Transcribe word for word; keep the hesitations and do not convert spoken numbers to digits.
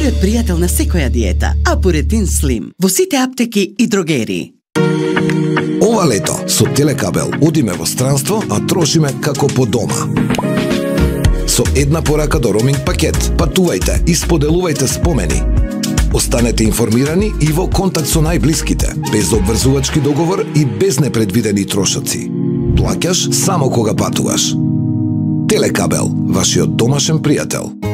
Добриот пријател на секоја диета, Апуретин Слим, во сите аптеки и дрогерии. Ова лето со Телекабел одиме во странство, а трошиме како по дома. Со една порака до роминг пакет, патувајте и споделувајте спомени. Останете информирани и во контакт со најблиските, без обврзувачки договор и без непредвидени трошоци. Плаќаш само кога патуваш. Телекабел, вашиот домашен пријател.